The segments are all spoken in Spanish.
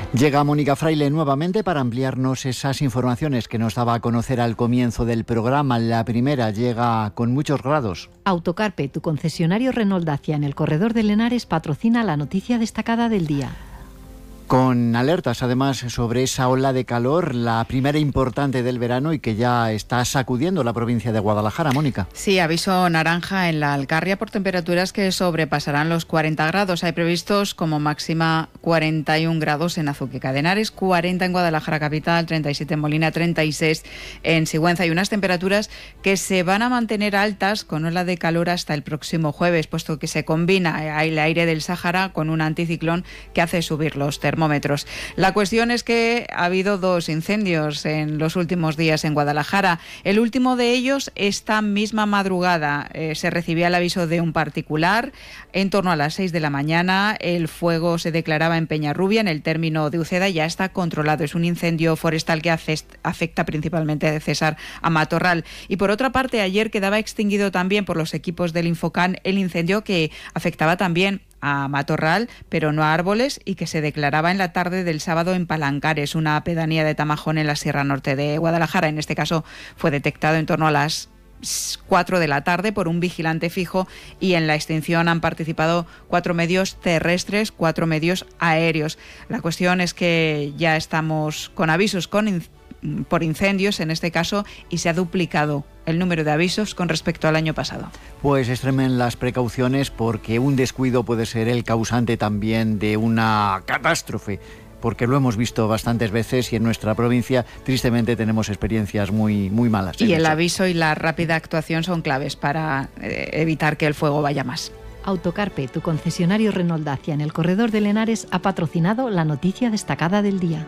Llega Mónica Fraile nuevamente para ampliarnos esas informaciones que nos daba a conocer al comienzo del programa. La primera llega con muchos grados. Autocarpe, tu concesionario Renault Dacia en el corredor de Lenares, patrocina la noticia destacada del día. Con alertas además sobre esa ola de calor, la primera importante del verano y que ya está sacudiendo la provincia de Guadalajara. Mónica. Sí, aviso naranja en la Alcarria por temperaturas que sobrepasarán los 40 grados. Hay previstos como máxima 41 grados en Azuqueca de Henares, 40 en Guadalajara capital, 37 en Molina, 36 en Sigüenza. Y unas temperaturas que se van a mantener altas con ola de calor hasta el próximo jueves, puesto que se combina el aire del Sáhara con un anticiclón que hace subir los termómetros. La cuestión es que ha habido 2 incendios en los últimos días en Guadalajara. El último de ellos, esta misma madrugada, se recibía el aviso de un particular. En torno a las 6 de la mañana, el fuego se declaraba en Peñarrubia, en el término de Uceda, y ya está controlado. Es un incendio forestal que afecta principalmente a César a Matorral. Y por otra parte, ayer quedaba extinguido también por los equipos del Infocan el incendio que afectaba también a Matorral, pero no a árboles, y que se declaraba en la tarde del sábado en Palancares, una pedanía de Tamajón en la Sierra Norte de Guadalajara. En este caso fue detectado en torno a las 4 de la tarde por un vigilante fijo, y en la extinción han participado 4 medios terrestres, 4 medios aéreos. La cuestión es que ya estamos con avisos por incendios en este caso, y se ha duplicado el número de avisos con respecto al año pasado. Pues extremen las precauciones, porque un descuido puede ser el causante también de una catástrofe, porque lo hemos visto bastantes veces y en nuestra provincia tristemente tenemos experiencias muy malas. Y el aviso y la rápida actuación son claves para evitar que el fuego vaya más. Autocarpe, tu concesionario Renault Dacia en el corredor de Lenares, ha patrocinado la noticia destacada del día.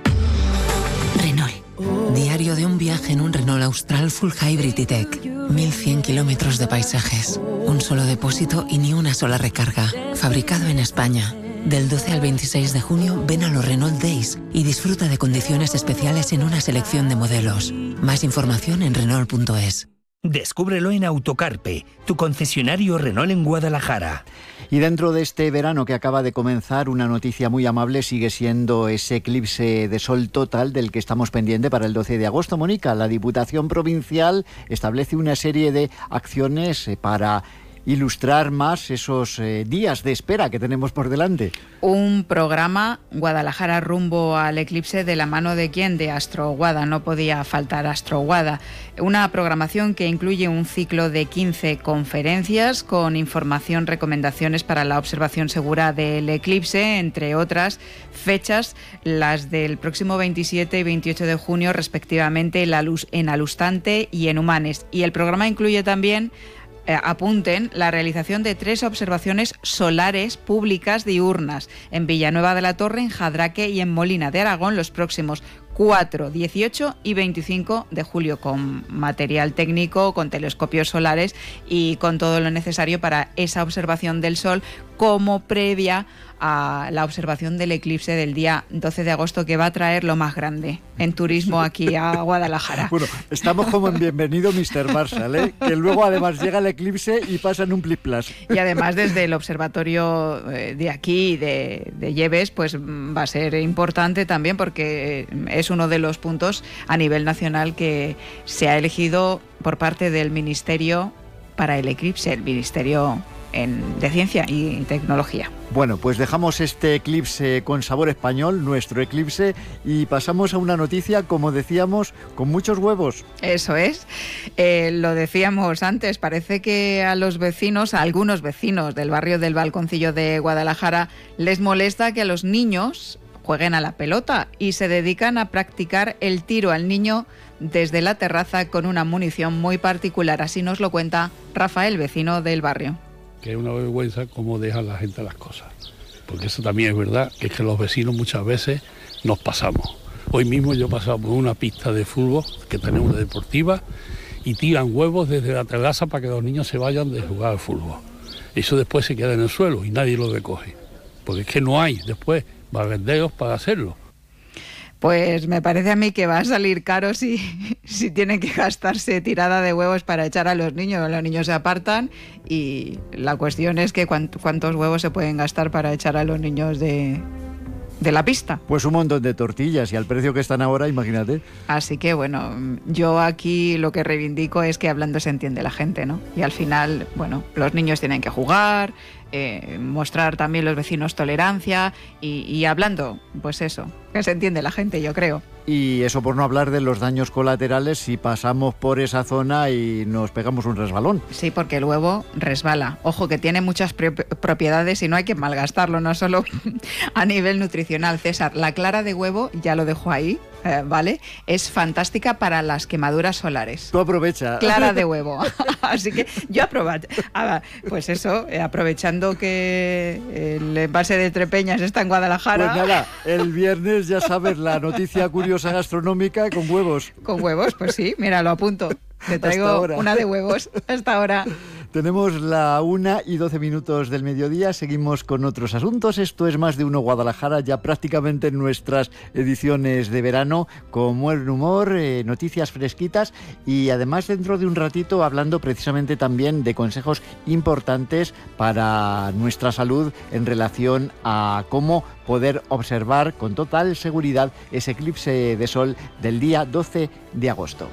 Renault. Diario de un viaje en un Renault Austral Full Hybrid E-Tech. 1100 kilómetros de paisajes. Un solo depósito y ni una sola recarga. Fabricado en España. Del 12 al 26 de junio ven a los Renault Days y disfruta de condiciones especiales en una selección de modelos. Más información en Renault.es. Descúbrelo en Autocarpe, tu concesionario Renault en Guadalajara. Y dentro de este verano que acaba de comenzar, una noticia muy amable sigue siendo ese eclipse de sol total del que estamos pendientes para el 12 de agosto. Mónica, la Diputación Provincial establece una serie de acciones para ilustrar más esos días de espera que tenemos por delante. Un programa Guadalajara rumbo al eclipse, de la mano de quién, de Astroguada. No podía faltar Astroguada. Una programación que incluye un ciclo de 15 conferencias con información, recomendaciones para la observación segura del eclipse, entre otras fechas, las del próximo 27 y 28 de junio respectivamente en Alustante y en Humanes. Y el programa incluye también, apunten, la realización de 3 observaciones solares públicas diurnas en Villanueva de la Torre, en Jadraque y en Molina de Aragón los próximos 4, 18 y 25 de julio, con material técnico, con telescopios solares y con todo lo necesario para esa observación del sol como previa a la observación del eclipse del día 12 de agosto, que va a traer lo más grande en turismo aquí a Guadalajara. Bueno, estamos como en Bienvenido Mr. Marshall, que luego además llega el eclipse y pasa en un plis-plas. Y además desde el observatorio de aquí, de Lleves, pues va a ser importante también, porque es uno de los puntos a nivel nacional que se ha elegido por parte del Ministerio para el eclipse, el Ministerio de Ciencia y Tecnología. Bueno, pues dejamos este eclipse con sabor español, nuestro eclipse, y pasamos a una noticia, como decíamos, con muchos huevos. Eso es. Lo decíamos antes, parece que a algunos vecinos del barrio del Balconcillo de Guadalajara les molesta que a los niños jueguen a la pelota y se dedican a practicar el tiro al niño desde la terraza con una munición muy particular. Así nos lo cuenta Rafael, vecino del barrio. Que es una vergüenza cómo deja la gente las cosas, porque eso también es verdad, que es que los vecinos muchas veces nos pasamos. Hoy mismo yo pasaba por una pista de fútbol que tenemos de deportiva y tiran huevos desde la terraza para que los niños se vayan de jugar al fútbol. Eso después se queda en el suelo y nadie lo recoge, porque es que no hay después barrenderos para hacerlo. Pues me parece a mí que va a salir caro si tienen que gastarse tirada de huevos para echar a los niños. Los niños se apartan y la cuestión es que cuántos huevos se pueden gastar para echar a los niños de de la pista. Pues un montón de tortillas y al precio que están ahora, imagínate. Así que bueno, yo aquí lo que reivindico es que hablando se entiende la gente, ¿no? Y al final, bueno, los niños tienen que jugar, mostrar también los vecinos tolerancia y hablando, pues eso, que se entiende la gente, yo creo. Y eso por no hablar de los daños colaterales si pasamos por esa zona y nos pegamos un resbalón. Sí, porque el huevo resbala. Ojo, que tiene muchas propiedades y no hay que malgastarlo, no solo a nivel nutricional. César, la clara de huevo, ya lo dejo ahí, ¿vale? Es fantástica para las quemaduras solares. Tú aprovecha. Clara de huevo. Así que yo aprovecho. Pues eso, aprovechando que el envase de Trepeñas está en Guadalajara. Pues nada, el viernes ya sabes la noticia curiosa gastronómica con huevos. Con huevos, pues sí, mira, lo apunto. Te traigo una de huevos hasta ahora. Tenemos la 1:12 del mediodía, seguimos con otros asuntos. Esto es Más de Uno Guadalajara, ya prácticamente en nuestras ediciones de verano, con buen humor, noticias fresquitas y además dentro de un ratito hablando precisamente también de consejos importantes para nuestra salud en relación a cómo poder observar con total seguridad ese eclipse de sol del día 12 de agosto.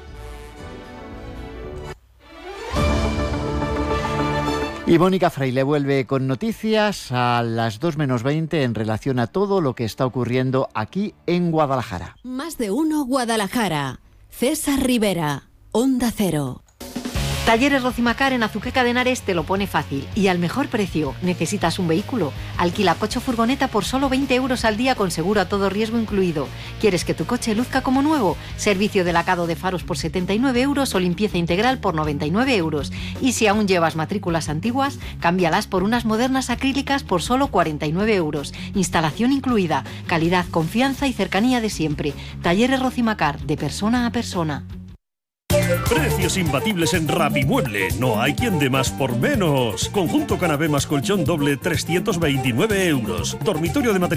Y Mónica Fraile vuelve con noticias a las 2:20 en relación a todo lo que está ocurriendo aquí en Guadalajara. Más de Uno Guadalajara. César Rivera, Onda Cero. Talleres Rocimacar en Azuqueca de Henares te lo pone fácil y al mejor precio. ¿Necesitas un vehículo? Alquila coche o furgoneta por solo 20 euros al día con seguro a todo riesgo incluido. ¿Quieres que tu coche luzca como nuevo? Servicio de lacado de faros por 79 euros o limpieza integral por 99 euros. Y si aún llevas matrículas antiguas, cámbialas por unas modernas acrílicas por solo 49 euros. Instalación incluida. Calidad, confianza y cercanía de siempre. Talleres Rocimacar, de persona a persona. Precios imbatibles en Rapimueble. No hay quien dé más por menos. Conjunto canapé más colchón doble 329 euros. Dormitorio de maternidad